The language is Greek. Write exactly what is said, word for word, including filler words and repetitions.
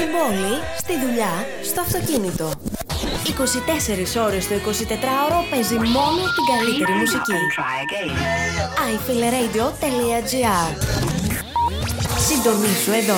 Στην πόλη, στη δουλειά, στο αυτοκίνητο. είκοσι τέσσερις ώρες το εικοσιτετράωρο παίζει μόνο την καλύτερη μουσική. άι φιλ ρέιντιο τελεία τζι άρ. Συντονίσου εδώ.